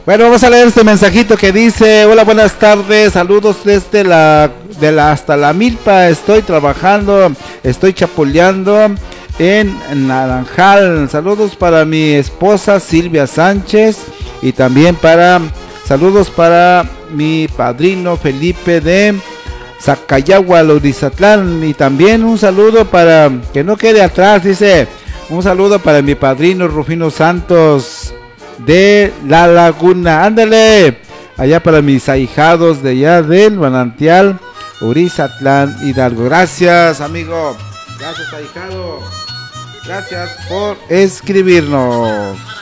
Bueno, vamos a leer este mensajito que dice: hola, buenas tardes, saludos desde hasta la milpa, estoy trabajando, estoy chapuleando en Naranjal. Saludos para mi esposa Silvia Sánchez y también saludos para mi padrino Felipe de Zacayagua, Lodizatlán, y también un saludo para que no quede atrás, dice, un saludo para mi padrino Rufino Santos de La Laguna. Ándale, allá para mis ahijados de allá del Manantial, Urizatlán, Hidalgo. Gracias, amigo. Gracias, ahijado. Gracias por escribirnos.